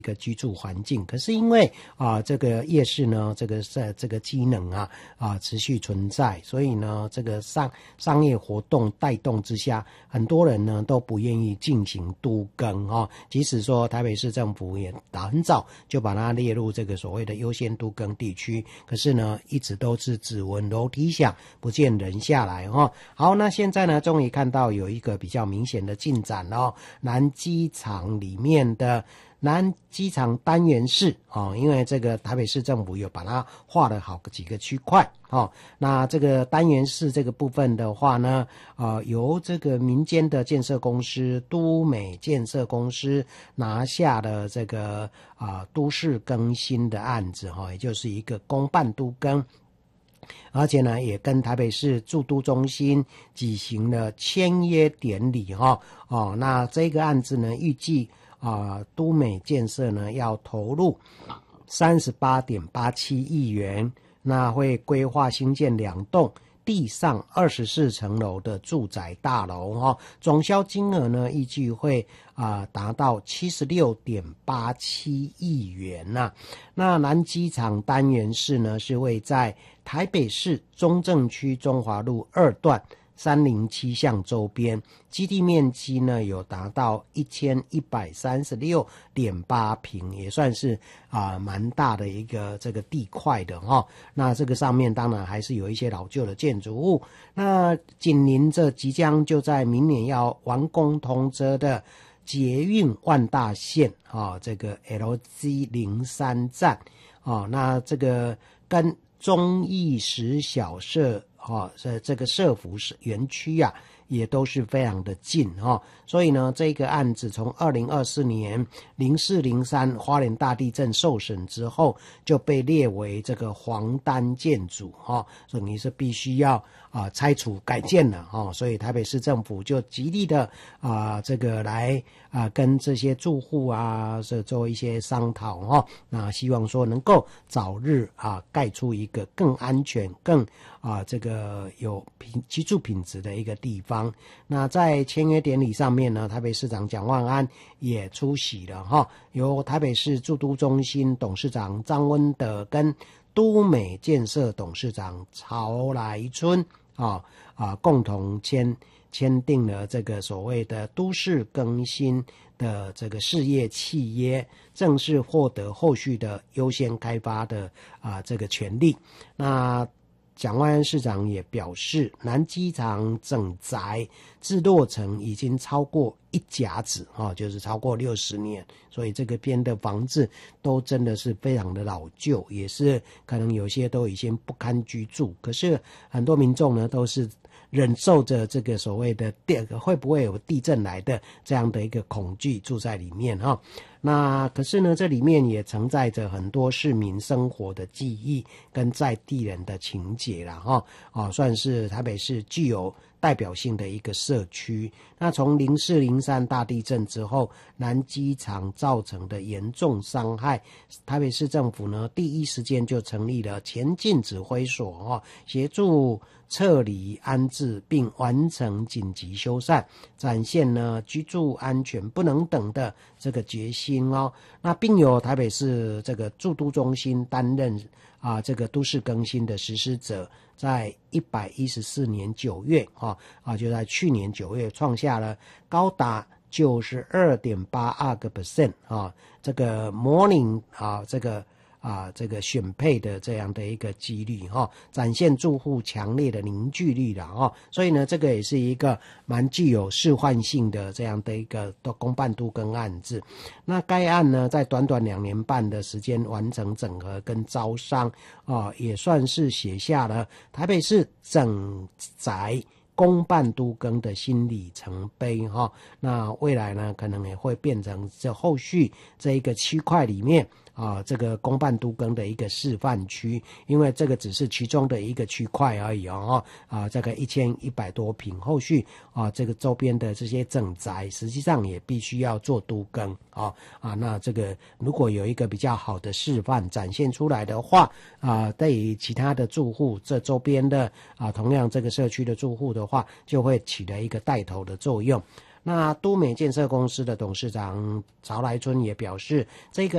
一个居住环境。可是因为这个夜市呢，这个机能持续存在，所以呢这个商业活动带动之下，很多人呢都不愿意进行都更即使说台北市政府也很早就把它列入这个所谓的优先都更地区，可是呢一直都是只闻楼梯响，不见人下来好，那现在呢终于看到有一个比较明显的进展南机场里面的南机场单元市因为这个台北市政府有把它划了好几个区块那这个单元市这个部分的话呢由这个民间的建设公司都美建设公司拿下了这个都市更新的案子也就是一个公办都更，而且呢也跟台北市驻都中心举行了签约典礼那这个案子呢预计都美建设呢要投入 38.87 亿元，那会规划新建2栋地上24层楼的住宅大楼总销金额呢预计会达到 76.87 亿元那南机场单元市呢是位在台北市中正区中华路2段307巷周边，基地面积呢有达到 1136.8 坪，也算是蛮大的一个这个地块的那这个上面当然还是有一些老旧的建筑物。那紧邻着即将就在明年要完工通车的捷运万大线这个 LG03 站那这个跟忠义实小社这个社福园区也都是非常的近所以呢这个案子从2024年0403花莲大地震受损之后就被列为这个黄单建筑所以你是必须要拆除改建了所以台北市政府就极力的这个来跟这些住户做一些商讨那希望说能够早日盖出一个更安全更这个有居住品质的一个地方。那在签约典礼上面呢，台北市长蒋万安也出席了由台北市驻都中心董事长张温德跟都美建设董事长曹来春共同签订了这个所谓的都市更新的这个事业契约，正式获得后续的优先开发的这个权利。那蒋万安市长也表示，南机场整宅自落成已经超过一甲子就是超过60年，所以这个边的房子都真的是非常的老旧，也是可能有些都已经不堪居住。可是很多民众呢都是忍受着这个所谓的会不会有地震来的这样的一个恐惧住在里面那可是呢这里面也承载着很多市民生活的记忆跟在地人的情结啦算是台北市具有代表性的一个社区。那从0403大地震之后南机场造成的严重伤害，台北市政府呢第一时间就成立了前进指挥所协助撤离安置并完成紧急修缮，展现呢居住安全不能等的这个决心那并由台北市这个驻都中心担任这个都市更新的实施者，在114年9月就在去年9月创下了高达 92.82% 这个模拟这个选配的这样的一个几率展现住户强烈的凝聚力了所以呢这个也是一个蛮具有示范性的这样的一个公办都更案子。那该案呢在短短2年半的时间完成整合跟招商也算是写下了台北市整宅公办都更的新里程碑那未来呢可能也会变成这后续这一个区块里面这个公办都更的一个示范区，因为这个只是其中的一个区块而已这个1100多坪，后续这个周边的这些整宅实际上也必须要做都更那这个如果有一个比较好的示范展现出来的话对于其他的住户这周边的同样这个社区的住户的话，就会起了一个带头的作用。 那都美建设公司的董事长曹来春也表示，这个